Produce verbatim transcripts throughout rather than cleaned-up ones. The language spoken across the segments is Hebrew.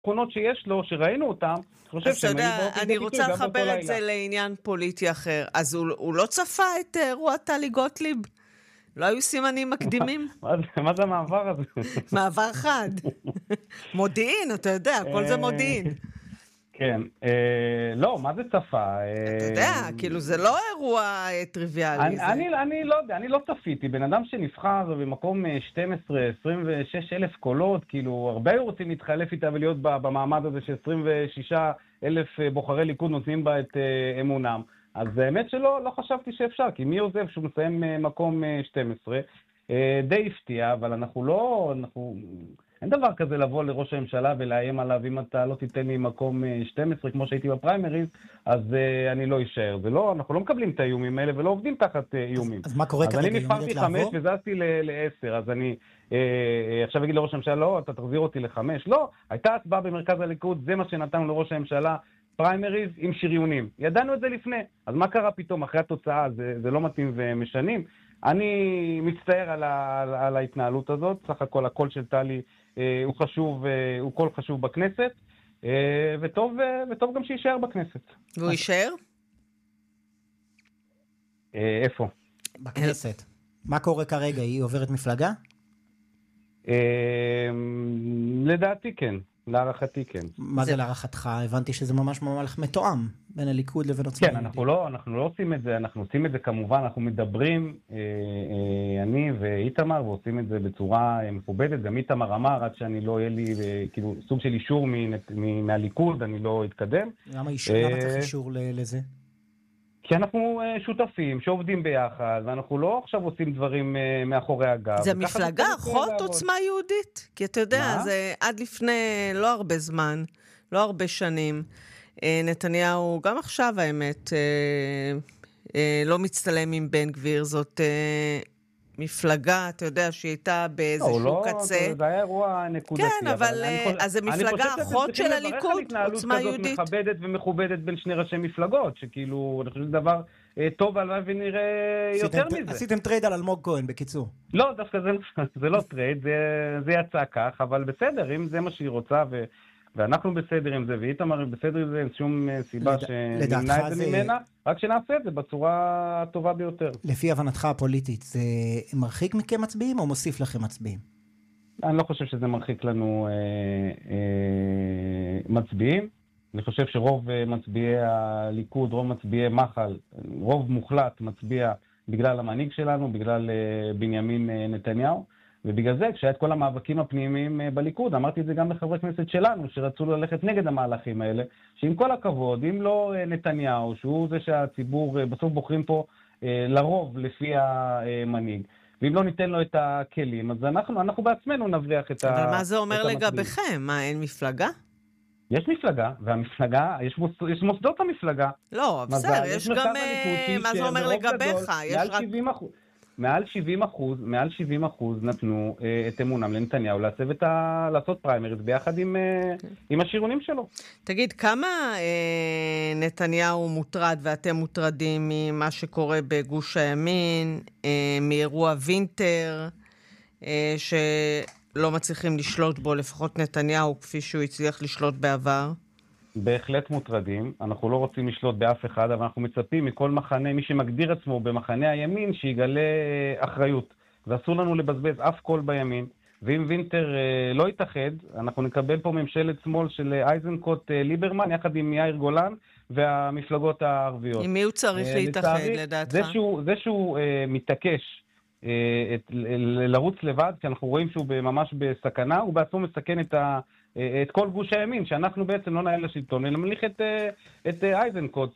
התכונות שיש לו, שראינו אותם, חושב אז אתה שהם היו יודע, באופן אני ביטוי רוצה גם באותו לחבר את זה לילה. לעניין פוליטי אחר. אז הוא, הוא לא צפה את אה, אירוע טלי גוטליב? לא היו סימנים מקדימים? מה זה- מה זה המעבר הזה? מעבר חד. מודיעין, אתה יודע, כל זה מודיעין. כן, אה, לא, מה זה צפה? אתה אה, יודע, כאילו זה לא אירוע אה, טריוויאלי. אני, זה... אני, אני לא יודע, אני לא צפיתי, בן אדם שנבחר במקום אה, שתים עשרה עשרים ושש אלף קולות, כאילו הרבה היו רוצים להתחלף איתה ולהיות ב- במעמד הזה ש-עשרים ושישה אלף אה, בוחרי ליכוד נותנים בה את אה, אמונם. אז האמת שלא, לא חשבתי שאפשר, כי מי עוזב שהוא מסיים אה, מקום אה, שתים עשרה? אה, די הפתיע, אבל אנחנו לא, אנחנו... אין דבר כזה לבוא לראש הממשלה ולאיים עליו, אם אתה לא תיתן לי מקום אה, שתים עשרה כמו שהייתי בפריימריז, אז uh, אני לא אשאר. זה לא, אנחנו לא מקבלים את האיומים האלה ולא עובדים תחת uh, איומים. אז, אז מה קורה כרגע? אז אני היא נבחרתי עומדת חמש לעבור? וזזתי לעשר, אז אני uh, uh, עכשיו אגיד לראש הממשלה, לא, אתה תחזיר אותי לחמש. לא, הייתה הצבעה במרכז הליכוד, זה מה שנתנו לראש הממשלה, פריימריז עם שריונים. ידענו את זה לפני. אז מה קרה פתאום אחרי התוצאה? זה, זה לא מתאים ומשנים. אני מצטער על, ה, על, על ההתנהלות הזאת. סך הכל הקול של טלי אה, הוא חשוב, אה, הוא קול חשוב בכנסת. וטוב, וטוב גם שישאר בכנסת. והוא יישאר? איפה? בכנסת. מה קורה כרגע? היא עוברת מפלגה? לדעתי כן, להערכתי כן. מה זה להערכתך? הבנתי שזה ממש ממש מתואם בין הליכוד לבין עוצמה יהודית. כן, אנחנו לא, אנחנו לא עושים את זה, אנחנו עושים את זה כמובן, אנחנו מדברים, אני ואיתמר, ועושים את זה בצורה מכובדת. גם איתמר אמר, עד שאני לא יהיה לי כאילו סוג של אישור מהליכוד, אני לא אתקדם. למה אישור? למה צריך אישור לזה? כי אנחנו שותפים שעובדים ביחד, ואנחנו לא עכשיו עושים דברים מאחורי הגב. זה מפלגה, אחות עוצמה יהודית? כי אתה יודע, זה עד לפני לא הרבה זמן, לא הרבה שנים. נתניהו, גם עכשיו האמת, לא מצטלם עם בן גביר, זאת מפלגה, אתה יודע, שהיא הייתה באיזשהו קצה. לא, זה היה אירוע נקודתי. כן, אבל אז זה מפלגה אחות של הליכוד, עוצמה יהודית. מכבדת ומכובדת בין שני ראשי מפלגות, שכאילו, אני חושב שזה דבר טוב, הלוואי ונראה יותר מזה. עשיתם טרייד על אלמוג כהן, בקיצור. לא, דווקא זה לא טרייד, זה יצא כך, אבל בסדר, אם זה מה שהיא רוצה ו... ואנחנו בסדר עם זה, ואיתמר בסדר עם זה, אין שום סיבה שנמנע את זה ממנה, רק שנעשה את זה בצורה הטובה ביותר. לפי הבנתך הפוליטית, זה מרחיק מכם מצביעים או מוסיף לכם מצביעים? אני לא חושב שזה מרחיק לנו אה, אה, מצביעים. אני חושב שרוב מצביעי הליכוד, רוב מצביעי מחל, רוב מוחלט מצביע בגלל המנהיג שלנו, בגלל אה, בנימין אה, נתניהו. ובגלל זה, כשהיה את כל המאבקים הפנימיים בליכוד, אמרתי את זה גם לחברי כנסת שלנו, שרצו ללכת נגד המהלכים האלה, שעם כל הכבוד, אם לא נתניהו, שהוא זה שהציבור בסוף בוחרים פה לרוב לפי המנהיג, ואם לא ניתן לו את הכלים, אז אנחנו, אנחנו בעצמנו נבריח את המצביעים. אבל מה זה אומר לגביכם? מה, אין מפלגה? יש מפלגה, והמפלגה, יש, מוס, יש מוסדות המפלגה. לא, בסדר, יש גם, מה זה אומר לגביך? יש רק... מעל שבעים אחוז, מעל שבעים אחוז נתנו אה, את אמונם לנתניהו לעצב את ה... לעשות פריימריז ביחד עם, אה, okay. עם השירונים שלו. תגיד, כמה אה, נתניהו מוטרד ואתם מוטרדים ממה שקורה בגוש הימין, אה, מאירוע וינטר, אה, שלא מצליחים לשלוט בו, לפחות נתניהו, כפי שהוא הצליח לשלוט בעבר? בהחלט מוטרדים, אנחנו לא רוצים לשלוט באף אחד, אבל אנחנו מצפים מכל מחנה, מי שמגדיר עצמו במחנה הימין, שיגלה אחריות. ואסור לנו לבזבז אף קול בימין, ואם וינטר אה, לא יתאחד, אנחנו נקבל פה ממשלת שמאל של אייזנקוט אה, ליברמן, יחד עם יאיר גולן והמפלגות הערביות. עם מי הוא צריך אה, להתאחד, לצערי, לדעתך? זה שהוא, זה שהוא אה, מתעקש אה, את, ל, לרוץ לבד, כי אנחנו רואים שהוא ממש בסכנה, הוא בעצמו מסכן את ה... את כל גוש הימין, שאנחנו בעצם לא נעל לשלטון, אלא מליך את, את אייזנקוט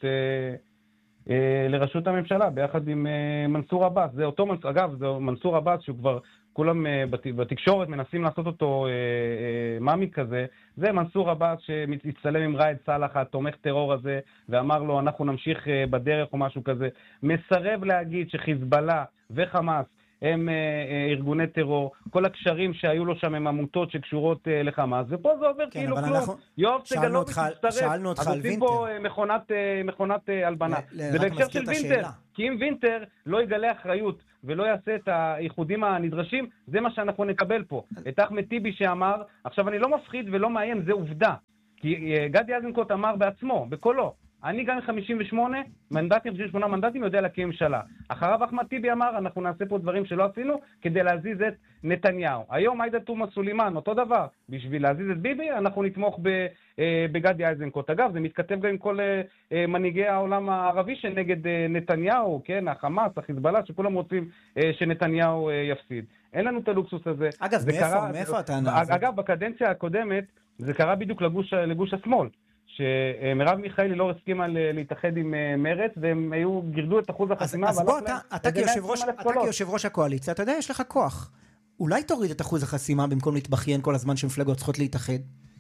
לראשות הממשלה, ביחד עם מנסור עבאס. זה אותו, אגב, זה מנסור עבאס, שהוא כבר, כולם בתקשורת מנסים לעשות אותו מאמי כזה, זה מנסור עבאס שהצטלם עם ראאד סלאח, התומך טרור הזה, ואמר לו, אנחנו נמשיך בדרך או משהו כזה. מסרב להגיד שחיזבאללה וחמאס הם ארגוני טרור, כל הקשרים שהיו לו שם הם עמותות שקשורות לחמאס, ופה זה עובר כאילו כלום. יואב סגלוביץ' מצטרף, אז עושים פה מכונת הלבנה. זה בהקשר של וינטר, כי אם וינטר לא יגלה אחריות ולא יעשה את האיחודים הנדרשים, זה מה שאנחנו נקבל פה. את אחמד טיבי שאמר, עכשיו אני לא מפחיד ולא מאיים, זה עובדה. כי גדי איזנקוט אמר בעצמו, בקולו, אני גם חמישים ושמונה מנדטים, חמישים ושמונה מנדטים יודע להקים ממשלה. אחריו אחמד טיבי אמר, אנחנו נעשה פה דברים שלא עשינו כדי להזיז את נתניהו. היום עאידה תומא סלימאן, אותו דבר. בשביל להזיז את ביבי, אנחנו נתמוך בגדי איזנקוט. אגב, זה מתכתב גם עם כל מנהיגי העולם הערבי שנגד נתניהו, כן, החמאס, החיזבאללה, שכולם רוצים שנתניהו יפסיד. אין לנו את הלוקסוס הזה. אגב, מאיפה, מאיפה הטענה הזאת? אגב, בקדנציה הקודמת, זה קרה בדיוק לגוש, לגוש השמאל. שמרב מיכאלי לא הסכימה להתאחד עם מרץ, והם היו, גירדו את אחוז החסימה. אז בוא, אתה כיושב ראש הקואליציה, אתה יודע, יש לך כוח. אולי תוריד את אחוז החסימה במקום להתבכיין כל הזמן שמפלגות צריכות להתאחד?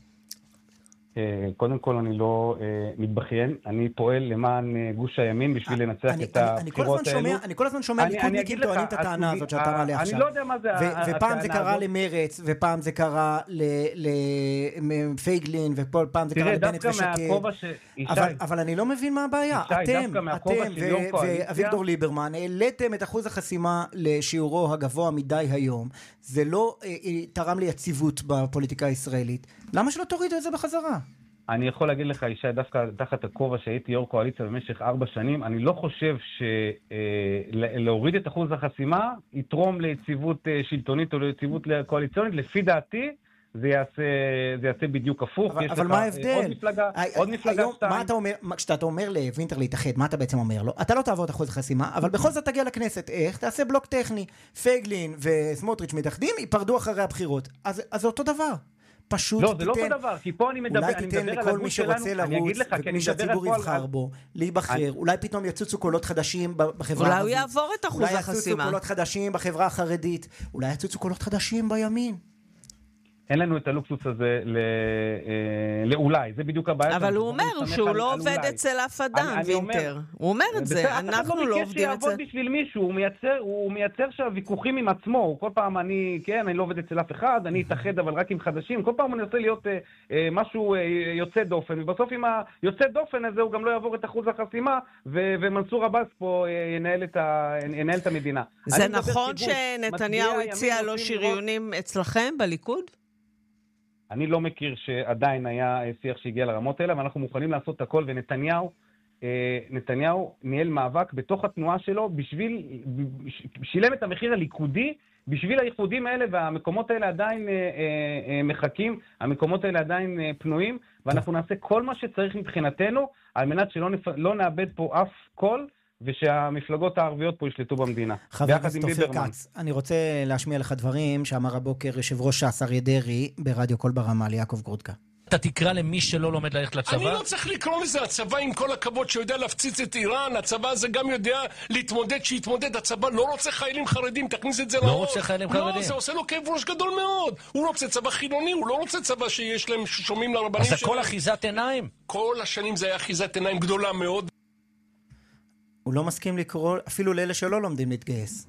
קודם כל אני לא מתבכיין, אני פועל למען גוש הימין בשביל לנצח את הבחירות האלו. אני כל הזמן שומע ליכודניקים טוענים את הטענה הזאת שאתה מעלה עכשיו. אני לא יודע מה זה הטענה הזאת. ופעם זה קרה למרץ, ופעם זה קרה לפייגלין, ופעם זה קרה לבנט ושקד. אבל אני לא מבין מה הבעיה. אתם, אתם ואביגדור ליברמן, העליתם את אחוז החסימה לשיעורו הגבוה מדי היום. זה לא תרם ליציבות בפוליטיקה הישראלית. למה שלא תורידו את זה בחזרה? אני יכול להגיד לך, ישי, דווקא תחת הכובע שהייתי יו"ר קואליציה במשך ארבע שנים, אני לא חושב שלהוריד את אחוז החסימה יתרום ליציבות שלטונית או ליציבות קואליציונית. לפי דעתי, זה יעשה, זה יעשה בדיוק הפוך. אבל, אבל מה ההבדל? עוד מפלגה, עוד מפלגה שתיים. מה אתה אומר, כשאתה אומר לווינטר להתאחד, מה אתה בעצם אומר לו? אתה לא תעבור את אחוז החסימה, אבל בכל זאת תגיע לכנסת. איך? תעשה בלוק טכני. פייגלין וסמוטריץ' מתאחדים, ייפרדו אחרי הבחירות. אז, אז זה אותו דבר. פשוט לא, תיתן, זה לא אותו דבר, כי פה אני מדבר, אולי אני תיתן מדבר לכל מי שרוצה לרוץ, ומי שהציבור יבחר בו, להיבחר, אולי פתאום יצוצו קולות חדשים בחברה הערבית. אולי הוא יעבור את אחוז החסימה. אולי יצוצו קולות חדשים בחברה החרדית, אולי יצוצו קולות חדשים בימין. אין לנו את הלוקסוס הזה לאולי, זה בדיוק הבעיה. אבל הוא אומר שהוא לא עובד אצל אף אדם, וינטר. הוא אומר את זה, אנחנו לא עובדים את זה. שיעבוד בשביל מישהו, הוא מייצר שהוויכוחים עם עצמו, כל פעם אני, כן, אני לא עובד אצל אף אחד, אני אתאחד אבל רק עם חדשים, כל פעם אני רוצה להיות משהו יוצא דופן, ובסוף עם היוצא דופן הזה הוא גם לא יעבור את אחוז החסימה, ומנסור עבאס פה ינהל את המדינה. זה נכון שנתניהו הציע לו שריונים אצלכם בליכוד? אני לא מכיר שעדיין היה שיח שהגיע לרמות האלה, ואנחנו מוכנים לעשות הכל, ונתניהו, נתניהו ניהל מאבק בתוך התנועה שלו, בשביל, שילם את המחיר הליכודי, בשביל הייחודים האלה, והמקומות האלה עדיין מחכים, המקומות האלה עדיין פנויים, ואנחנו נעשה כל מה שצריך מבחינתנו, על מנת שלא לא נאבד פה אף קול, ושהמפלגות הערביות פה ישלטו במדינה. חבר הכנסת אופיר כץ, אני רוצה להשמיע לך דברים שאמר הבוקר יושב ראש ש"ס אריה דרעי ברדיו קול ברמה ליעקב גרודקה. אתה תקרא למי שלא לומד ללכת לצבא? אני לא צריך לקרוא לזה הצבא עם כל הכבוד שיודע להפציץ את איראן, הצבא הזה גם יודע להתמודד, שיתמודד, הצבא לא רוצה חיילים חרדים, תכניס את זה לא רוצה חיילים חרדים. לא, זה עושה לו כאב ראש גדול מאוד. הוא רוצה צבא חילוני, הוא לא רוצה צבא שיש להם שומעים לרבנים שלהם. אז זה כל אחיזת עיניים? כל השנים זה היה אחיזת עיניים גדולה מאוד. הוא לא מסכים לקרוא אפילו לאלה שלא לומדים להתגייס.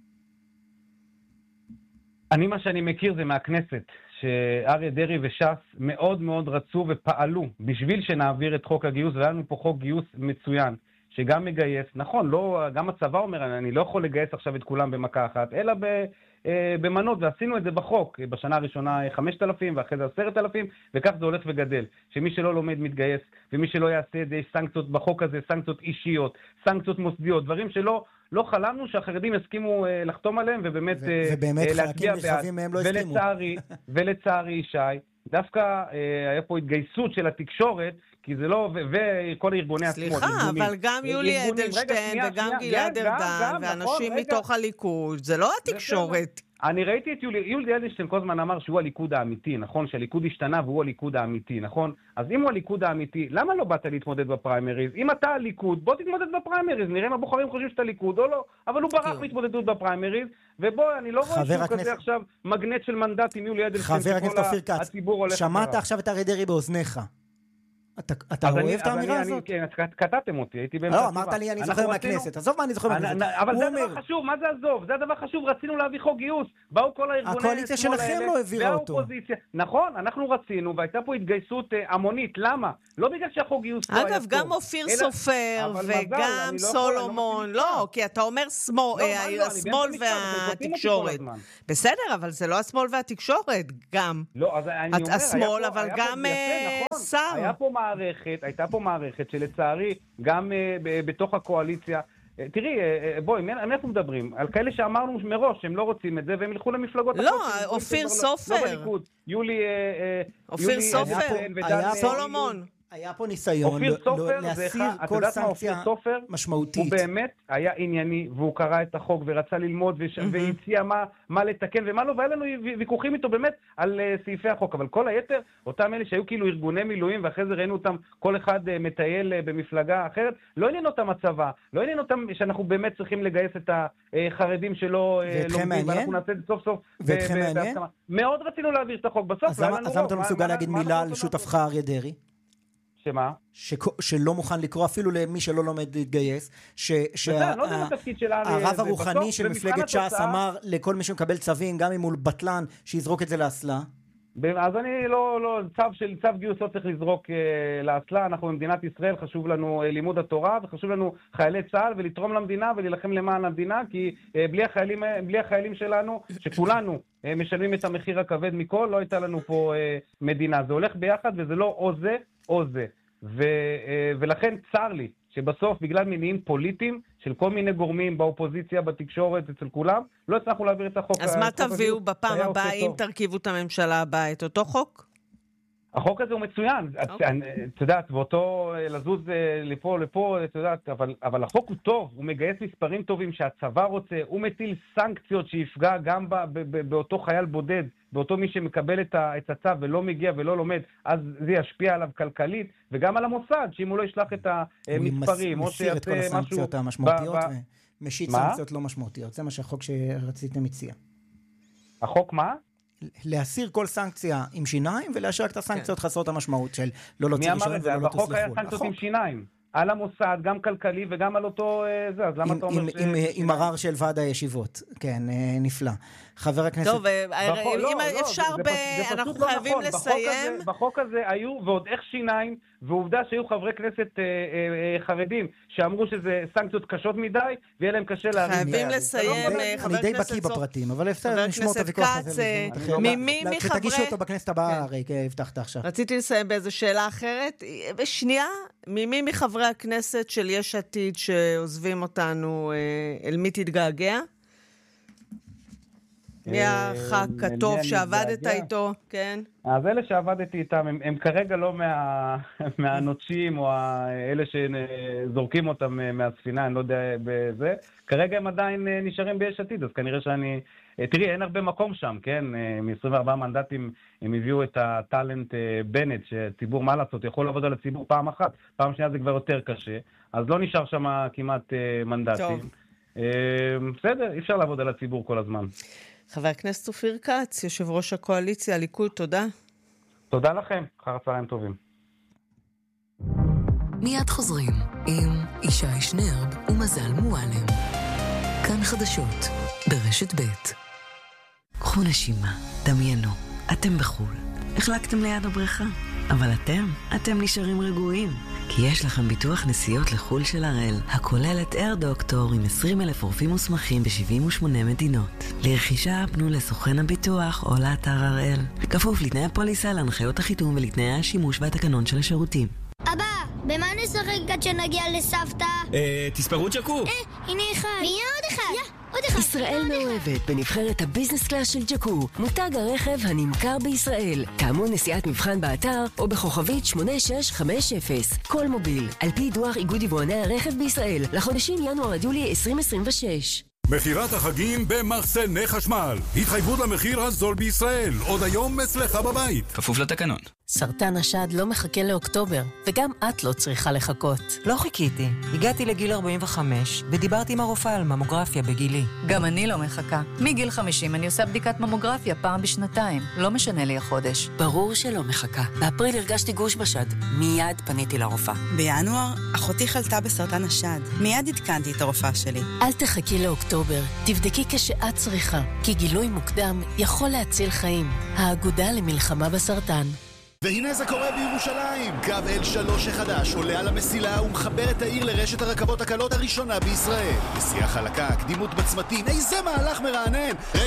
אני מה שאני מכיר זה מהכנסת, שאריה דרעי וש"ס מאוד מאוד רצו ופעלו בשביל שנעביר את חוק הגיוס, והיה לנו פה חוק גיוס מצוין, שגם מגייס, נכון, לא, גם הצבא אומר, אני לא יכול לגייס עכשיו את כולם במכה אחת, אלא ב... במנות, ועשינו את זה בחוק, בשנה הראשונה חמשת אלפים ואחרי זה עשרת אלפים, וכך זה הולך וגדל, שמי שלא לומד מתגייס, ומי שלא יעשה את זה, יש סנקציות בחוק הזה, סנקציות אישיות, סנקציות מוסדיות, דברים שלא לא חלמנו שהחרדים הסכימו לחתום עליהם, ובאמת להצביע בעד, ולצערי, ולצערי ישי, דווקא היה פה התגייסות של התקשורת, כי זה לא, וכל ארגוני השמאל. סליחה, אבל גם יולי אדלשטיין וגם גלעד ארדן, ואנשים מתוך הליכוד, זה לא התקשורת. אני ראיתי את יולי, יולי אדלשטיין כל הזמן אמר שהוא הליכוד האמיתי, נכון? שהליכוד השתנה והוא הליכוד האמיתי, נכון? אז אם הוא הליכוד האמיתי, למה לא באת להתמודד בפריימריז? אם אתה הליכוד, בוא תתמודד בפריימריז, נראה אם הבוחרים חושבים שאתה ליכוד או לא, אבל הוא ברח מתמודדות בפריימריז, ובוא, אני לא רואה שהוא כזה עכשיו מגנט של מנדטים, יולי אדלשטיין, חבר הכנסת אופיר כץ, שמעת עכשיו את אריה דרעי באוזניך. אתה אוהב את האמירה הזאת? כן, קטעתם אותי, הייתי באמצע התשובה. לא, אמרת לי, אני זוכר מהכנסת. עזוב מה אני זוכר מהכנסת. אבל זה הדבר חשוב, מה זה עזוב? זה הדבר חשוב, רצינו להביא חוק גיוס. באו כל הארגוני... הקואליציה שלכם לא העבירה אותו. נכון, אנחנו רצינו, והייתה פה התגייסות המונית. למה? לא בגלל שהחוק גיוס לא היה טוב. אגב, גם אופיר סופר וגם סולומון. לא, כי אתה אומר השמאל והתקשורת. בסדר, אבל זה לא השמאל והתקשורת, גם. לא, אז אני אומר, השמאל, אבל גם שר. היה פה מערכת, הייתה פה מערכת שלצערי, גם בתוך הקואליציה, תראי, בואי, אנחנו מדברים על כאלה שאמרנו מראש שהם לא רוצים את זה, והם ילכו למפלגות לא, אופיר סופר. לא בליכוד, יולי... אופיר סופר, סולומון. היה פה ניסיון להסיר כל סנקציה משמעותית. הוא באמת היה ענייני, והוא קרא את החוק ורצה ללמוד והציע מה לתקן ומה לא, והיה לנו ויכוחים איתו באמת על סעיפי החוק, אבל כל היתר, אותם אלה שהיו כאילו ארגוני מילואים, ואחרי זה ראינו אותם, כל אחד מטייל במפלגה אחרת, לא עניין אותם הצבא, לא עניין אותם שאנחנו באמת צריכים לגייס את החרדים שלא לומדים, ואנחנו נעשה את זה סוף סוף. ואתכם מעניין? מאוד רצינו להעביר את החוק בסוף. אז למה אתה לא מסוגל להגיד מילה על שותפך אריה דרעי? שמה? שלא מוכן לקרוא אפילו למי שלא לומד להתגייס, שהרב הרוחני של מפלגת ש"ס אמר לכל מי שמקבל צווים, גם אם הוא בטלן, שיזרוק את זה לאסלה. אז אני לא, לא, צו של צו גיוס לא צריך לזרוק לאסלה, אנחנו במדינת ישראל, חשוב לנו לימוד התורה, וחשוב לנו חיילי צה"ל, ולתרום למדינה ולהילחם למען המדינה, כי בלי החיילים, בלי החיילים שלנו, שכולנו משלמים את המחיר הכבד מכל, לא הייתה לנו פה מדינה. זה הולך ביחד, וזה לא או זה או זה. ו, ולכן צר לי שבסוף בגלל מניעים פוליטיים של כל מיני גורמים באופוזיציה, בתקשורת, אצל כולם, לא הצלחנו להעביר את החוק. אז מה תביאו בפעם הבאה אם תרכיבו את הממשלה הבאה? את אותו חוק? החוק הזה הוא מצוין. את יודעת, ואותו לזוז לפה, לפה, את יודעת, אבל, אבל החוק הוא טוב, הוא מגייס מספרים טובים שהצבא רוצה, הוא מטיל סנקציות שיפגע גם ב, ב, ב, באותו חייל בודד, באותו מי שמקבל את הצו ולא מגיע ולא לומד, אז זה ישפיע עליו כלכלית, וגם על המוסד, שאם הוא לא ישלח את המספרים, או שיעשה משהו... הוא מסיר את כל הסנקציות המשמעותיות ומשית סנקציות לא משמעותיות. זה מה שהחוק שרציתם מציע. החוק מה? להסיר כל סנקציה עם שיניים, ולאשר רק את הסנקציות חסרות המשמעות של לא להוציא רישיון ולא לטוס לחו"ל. בחוק היה סנקציות עם שיניים. על המוסד, גם כלכלי וגם על אותו זה, אז למה אתה אומר ש... עם ערר של ועד הישיבות, כן, נפלא. חבר הכנסת... טוב, אם אפשר ב... אנחנו חייבים לסיים. בחוק הזה היו, ועוד איך שיניים, ועובדה שהיו חברי כנסת חרדים, שאמרו שזה סנקציות קשות מדי, ויהיה להם קשה להרים. חייבים לסיים, חבר אני די בקיא בפרטים, אבל אפשר לשמור את הוויכוח הזה. ממי מחברי... תגישו אותו בכנסת הבאה, הרי, הבטחת עכשיו. רציתי לסיים באיזו שאלה אחרת. בשנייה, ממי מחברי הכנסת של יש עתיד שעוזבים אותנו, אל מי תתגעגע? מי הח"כ הטוב שעבדת איתו, כן? אז אלה שעבדתי איתם, הם, הם כרגע לא מה, מהנוטשים, או אלה שזורקים אותם מהספינה, אני לא יודע בזה. כרגע הם עדיין נשארים ביש עתיד, אז כנראה שאני... תראי, אין הרבה מקום שם, כן? מ-עשרים וארבעה מנדטים הם הביאו את הטלנט בנט, שציבור מה לעשות, יכול לעבוד על הציבור פעם אחת, פעם שנייה זה כבר יותר קשה, אז לא נשאר שם כמעט מנדטים. טוב. בסדר, אי אפשר לעבוד על הציבור כל הזמן. חבר הכנסת אופיר כץ, יושב ראש הקואליציה, הליכוד, תודה. תודה לכם, אחר הצהריים טובים. מיד חוזרים עם ישי שנרב ומזל מועלם. כאן חדשות, ברשת ב'. קחו נשימה, דמיינו, אתם בחול. החלקתם ליד הבריכה. אבל אתם, אתם נשארים רגועים. כי יש לכם ביטוח נסיעות לחול של הראל, הכולל את אייר דוקטור עם עשרים אלף רופאים מוסמכים ב-שבעים ושמונה מדינות. לרכישה פנו לסוכן הביטוח או לאתר הראל. כפוף לתנאי הפוליסה, להנחיות החיתום ולתנאי השימוש והתקנון של השירותים. אבא, במה נשחק עד שנגיע לסבתא? אה, תספרו צ'קו. אה, הנה אחד. ויהיה עוד אחד. יא, עוד אחד. ישראל מאוהבת בנבחרת הביזנס קלאס של ג'קו, מותג הרכב הנמכר בישראל. טעמו נסיעת מבחן באתר או בכוכבית שמונה שש חמש אפס. כל מוביל, על פי דוח איגוד יבואני הרכב בישראל, לחודשים ינואר עד יולי עשרים עשרים ושש. מחירת החגים במחסני חשמל. התחייבות למחיר הזול בישראל. עוד היום אצלך בבית. כפוף לתקנון. סרטן השד לא מחכה לאוקטובר, וגם את לא צריכה לחכות. לא חיכיתי. הגעתי לגיל ארבעים וחמש, ודיברתי עם הרופאה על ממוגרפיה בגילי. גם אני לא מחכה. מגיל חמישים אני עושה בדיקת ממוגרפיה פעם בשנתיים. לא משנה לי החודש. ברור שלא מחכה. באפריל הרגשתי גוש בשד. מיד פניתי לרופאה. בינואר, אחותי חלתה בסרטן השד. מיד התקנתי את הרופאה שלי. אל תחכי לאוקטובר. תבדקי כשאת צריכה, כי גילוי מוקדם יכול להציל חיים. האגודה למלחמה בסרטן. והנה זה קורה בירושלים. קו אל שלוש החדש עולה על המסילה ומחבר את העיר לרשת הרכבות הקלות הראשונה בישראל. נסיעה חלקה, קדימות בצמתים, איזה מהלך מרענן.